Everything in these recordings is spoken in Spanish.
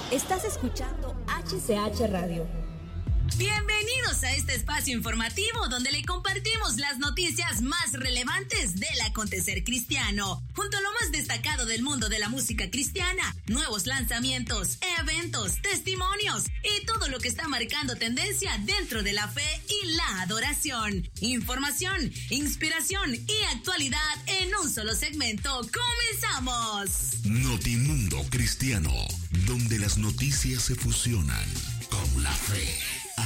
Estás escuchando HCH Radio. Bienvenidos a este espacio informativo donde le compartimos las noticias más relevantes del acontecer cristiano, junto a lo más destacado del mundo de la música cristiana, nuevos lanzamientos, eventos, testimonios y todo lo que está marcando tendencia dentro de la fe y la adoración. Información, inspiración y actualidad en un solo segmento. ¡Comenzamos! Notimundo Cristiano, donde las noticias se fusionan con la fe.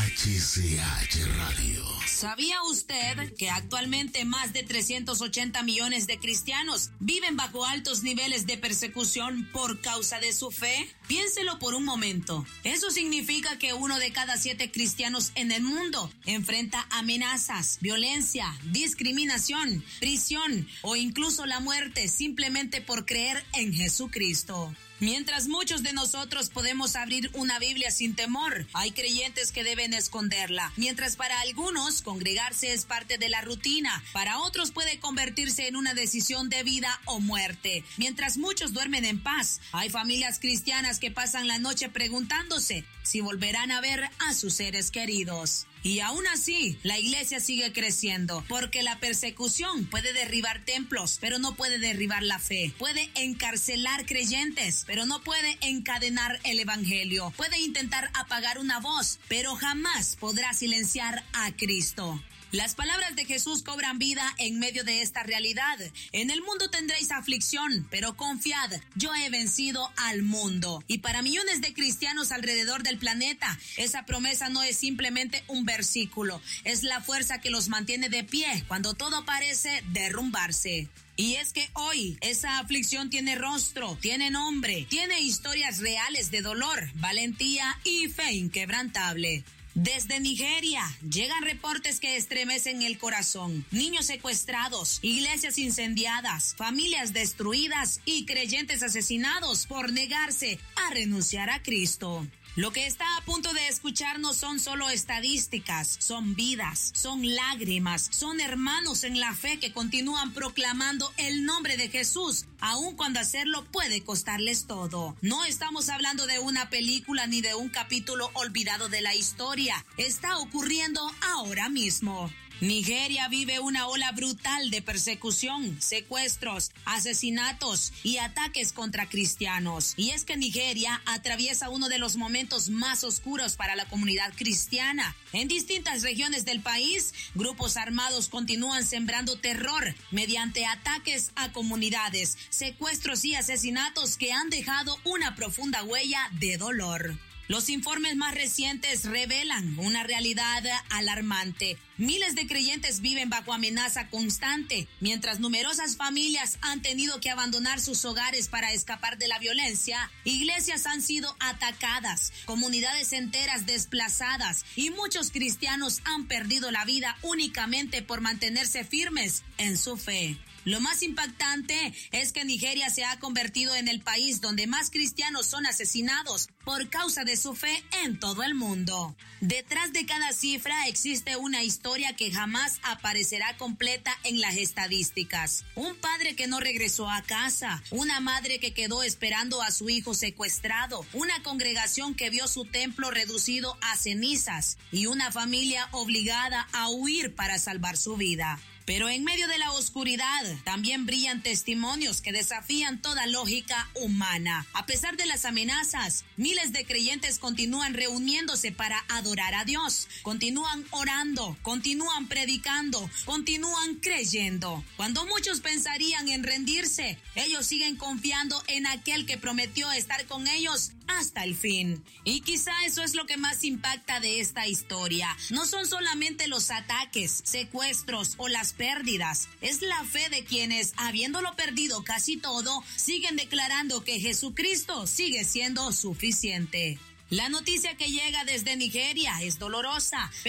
HCH Radio. ¿Sabía usted que actualmente más de 380 millones de cristianos viven bajo altos niveles de persecución por causa de su fe? Piénselo por un momento. Eso significa que 1 de cada 7 cristianos en el mundo enfrenta amenazas, violencia, discriminación, prisión o incluso la muerte simplemente por creer en Jesucristo. Mientras muchos de nosotros podemos abrir una Biblia sin temor, hay creyentes que deben esconderla. Mientras para algunos congregarse es parte de la rutina, para otros puede convertirse en una decisión de vida o muerte. Mientras muchos duermen en paz, hay familias cristianas que pasan la noche preguntándose si volverán a ver a sus seres queridos. Y aún así, la iglesia sigue creciendo, porque la persecución puede derribar templos, pero no puede derribar la fe. Puede encarcelar creyentes, pero no puede encadenar el evangelio. Puede intentar apagar una voz, pero jamás podrá silenciar a Cristo. Las palabras de Jesús cobran vida en medio de esta realidad. En el mundo tendréis aflicción, pero confiad, yo he vencido al mundo. Y para millones de cristianos alrededor del planeta, esa promesa no es simplemente un versículo, es la fuerza que los mantiene de pie cuando todo parece derrumbarse. Y es que hoy esa aflicción tiene rostro, tiene nombre, tiene historias reales de dolor, valentía y fe inquebrantable. Desde Nigeria llegan reportes que estremecen el corazón. Niños secuestrados, iglesias incendiadas, familias destruidas y creyentes asesinados por negarse a renunciar a Cristo. Lo que está a punto de escuchar no son solo estadísticas, son vidas, son lágrimas, son hermanos en la fe que continúan proclamando el nombre de Jesús, aun cuando hacerlo puede costarles todo. No estamos hablando de una película ni de un capítulo olvidado de la historia, está ocurriendo ahora mismo. Nigeria vive una ola brutal de persecución, secuestros, asesinatos y ataques contra cristianos. Y es que Nigeria atraviesa uno de los momentos más oscuros para la comunidad cristiana. En distintas regiones del país, grupos armados continúan sembrando terror mediante ataques a comunidades, secuestros y asesinatos que han dejado una profunda huella de dolor. Los informes más recientes revelan una realidad alarmante. Miles de creyentes viven bajo amenaza constante, mientras numerosas familias han tenido que abandonar sus hogares para escapar de la violencia. Iglesias han sido atacadas, comunidades enteras desplazadas y muchos cristianos han perdido la vida únicamente por mantenerse firmes en su fe. Lo más impactante es que Nigeria se ha convertido en el país donde más cristianos son asesinados por causa de su fe en todo el mundo. Detrás de cada cifra existe una historia que jamás aparecerá completa en las estadísticas. Un padre que no regresó a casa, una madre que quedó esperando a su hijo secuestrado, una congregación que vio su templo reducido a cenizas y una familia obligada a huir para salvar su vida. Pero en medio de la oscuridad también brillan testimonios que desafían toda lógica humana. A pesar de las amenazas, miles de creyentes continúan reuniéndose para adorar a Dios, continúan orando, continúan predicando, continúan creyendo. Cuando muchos pensarían en rendirse, ellos siguen confiando en aquel que prometió estar con ellos hasta el fin. Y quizá eso es lo que más impacta de esta historia. No son solamente los ataques, secuestros o las pérdidas. Es la fe de quienes, habiéndolo perdido casi todo, siguen declarando que Jesucristo sigue siendo suficiente. La noticia que llega desde Nigeria es dolorosa,